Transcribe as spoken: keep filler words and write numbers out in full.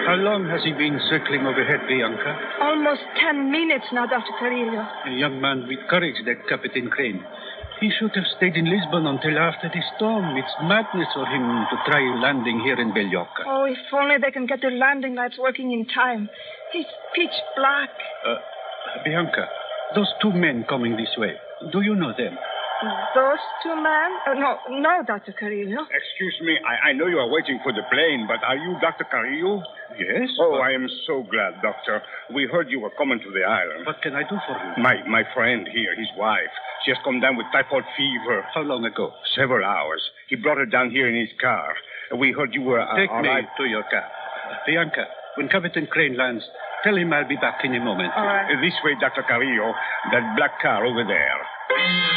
How long has he been circling overhead, Bianca? Almost ten minutes now, Doctor Carillo. A young man with courage, that Captain Crane. He should have stayed in Lisbon until after the storm. It's madness for him to try landing here in Bellocca. Oh, if only they can get the landing lights working in time. It's pitch black. Uh, Bianca, those two men coming this way, do you know them? Those two men? Oh, no, no, Doctor Carillo. Excuse me, I, I know you are waiting for the plane, but are you Doctor Carillo? Yes. Oh, I am so glad, Doctor. We heard you were coming to the island. What can I do for you? My my friend here, his wife, she has come down with typhoid fever. How long ago? Several hours. He brought her down here in his car. We heard you were... Uh, Take me arrived... to your car. Bianca, when Captain Crane lands, tell him I'll be back in a moment. All right. Uh, this way, Doctor Carillo. That black car over there.